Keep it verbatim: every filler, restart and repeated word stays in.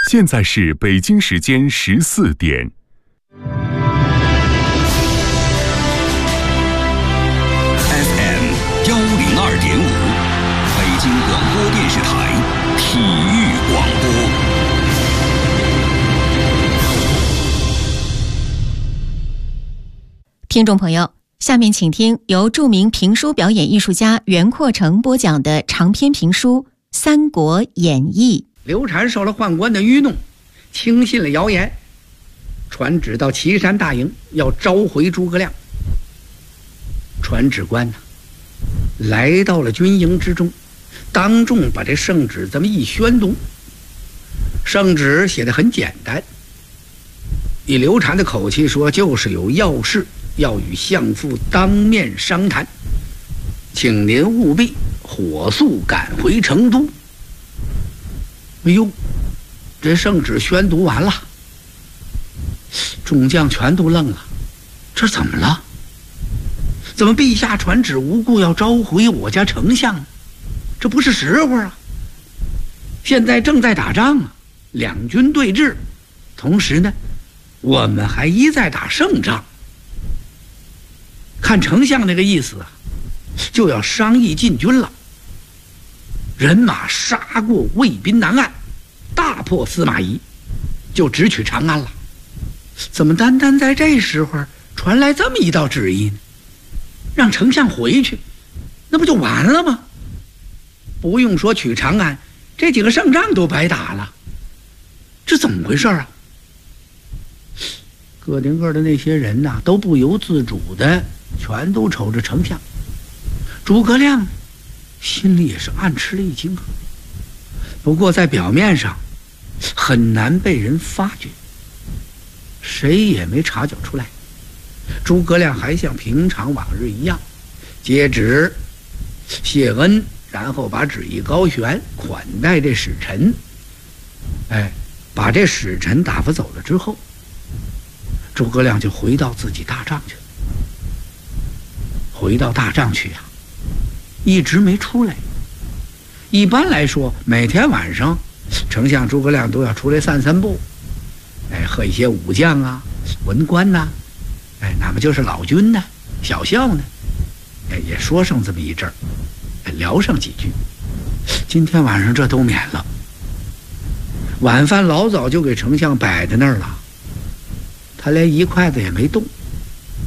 现在是北京时间十四点。 F M 一零二点五，北京广播电视台体育广播。 听众朋友，下面请听由著名评书表演艺术家袁阔成播讲的长篇评书《三国演义》。 刘禅受了宦官的愚弄，轻信了谣言，传旨到岐山大营，要召回诸葛亮。传旨官呢，来到了军营之中，当众把这圣旨这么一宣读。圣旨写得很简单，以刘禅的口气说，就是有要事要与相父当面商谈，请您务必火速赶回成都。哎呦，这圣旨宣读完了，众将全都愣了，这怎么了？怎么陛下传旨无故要召回我家丞相？这不是时候啊！现在正在打仗啊，两军对峙，同时呢，我们还一再打胜仗。看丞相那个意思啊，就要商议进军了。人马杀过魏滨南岸，大破司马懿，就直取长安了。怎么单单在这时候传来这么一道旨意呢？让丞相回去，那不就完了吗？不用说取长安，这几个胜仗都白打了。这怎么回事啊？个顶个的那些人呐、啊，都不由自主的全都瞅着丞相。诸葛亮心里也是暗吃了一惊啊，不过在表面上很难被人发觉，谁也没察觉出来。诸葛亮还像平常往日一样接旨谢恩，然后把旨意高悬，款待这使臣。哎，把这使臣打发走了之后，诸葛亮就回到自己大帐去了。回到大帐去呀、啊，一直没出来。一般来说，每天晚上，丞相诸葛亮都要出来散散步，哎，和一些武将啊、文官呐、啊，哎，哪怕就是老军呢、小校呢，哎，也说上这么一阵儿，哎，聊上几句。今天晚上这都免了。晚饭老早就给丞相摆在那儿了，他连一筷子也没动。